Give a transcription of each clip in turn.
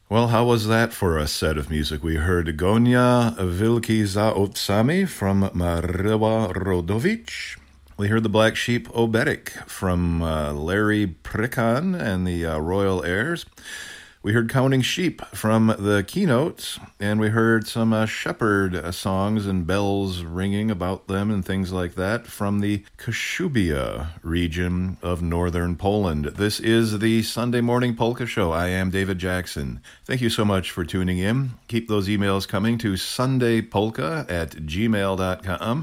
Well, how was that for a set of music? We heard Gonia Wilki za Otsami from Maryła Rodowicz. We heard the Black Sheep Obetic from Larry Prickan and the Royal Airs. We heard Counting Sheep from the Keynotes, and we heard some shepherd songs and bells ringing about them and things like that from the Kashubia region of northern Poland. This is the Sunday Morning Polka Show. I am David Jackson. Thank you so much for tuning in. Keep those emails coming to sundaypolka@gmail.com,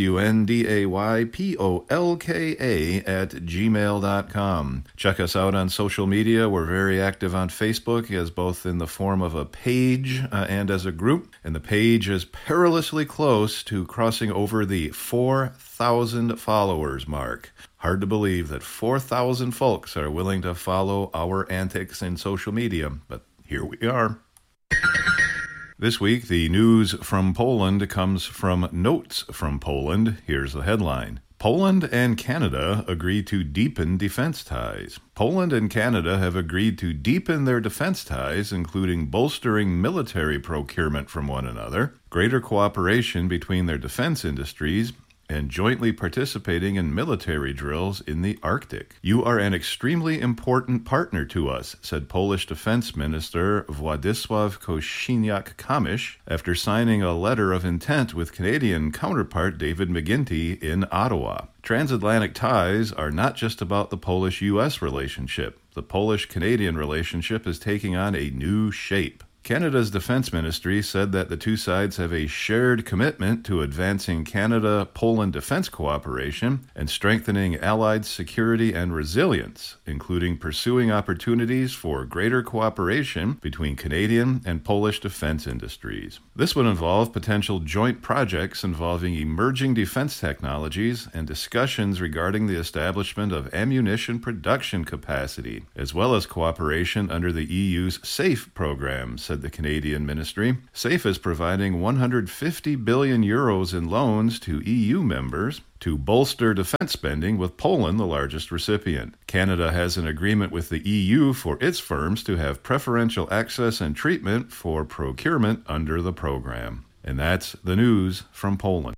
sundaypolka@gmail.com. Check us out on social media. We're very active on Facebook, as both in the form of a page and as a group. And the page is perilously close to crossing over the 4,000 followers mark. Hard to believe that 4,000 folks are willing to follow our antics in social media, but here we are. This week, the news from Poland comes from Notes from Poland. Here's the headline. Poland and Canada agree to deepen defense ties. Poland and Canada have agreed to deepen their defense ties, including bolstering military procurement from one another, greater cooperation between their defense industries, and jointly participating in military drills in the Arctic. You are an extremely important partner to us, said Polish Defense Minister Władysław Kosiniak-Kamysz after signing a letter of intent with Canadian counterpart David McGuinty in Ottawa. Transatlantic ties are not just about the Polish-U.S. relationship. The Polish-Canadian relationship is taking on a new shape. Canada's Defense Ministry said that the two sides have a shared commitment to advancing Canada-Poland defense cooperation and strengthening allied security and resilience, including pursuing opportunities for greater cooperation between Canadian and Polish defense industries. This would involve potential joint projects involving emerging defense technologies and discussions regarding the establishment of ammunition production capacity, as well as cooperation under the EU's SAFE program, said the Canadian ministry. SAFE is providing 150 billion euros in loans to EU members to bolster defense spending, with Poland the largest recipient. Canada has an agreement with the EU for its firms to have preferential access and treatment for procurement under the program. And that's the news from Poland.